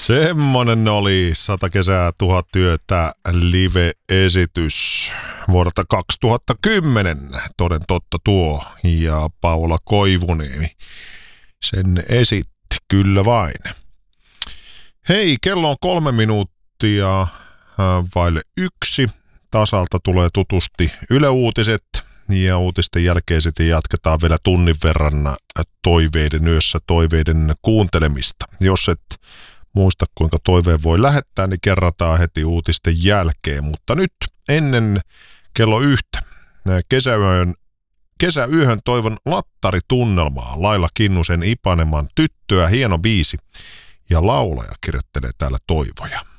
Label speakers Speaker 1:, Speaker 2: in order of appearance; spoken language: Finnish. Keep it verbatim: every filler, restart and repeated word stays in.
Speaker 1: Semmonen oli sata kesää, tuhat työtä live-esitys vuodelta kaksituhattakymmenen. Toden totta tuo. Ja Paula Koivuniemi sen esitti, kyllä vain. Hei, kello on kolme minuuttia vaille yksi. Tasalta tulee tutusti Yle Uutiset. Ja uutisten jälkeen sitten jatketaan vielä tunnin verran toiveiden yössä toiveiden kuuntelemista. Jos et muista, kuinka toiveen voi lähettää, niin kerrataan heti uutisten jälkeen. Mutta nyt ennen kello yhtä kesäyön, kesäyöhön toivon lattaritunnelmaa. Laila Kinnusen Ipaneman Tyttöä, hieno biisi. Ja laulaja kirjoittelee täällä toivoja.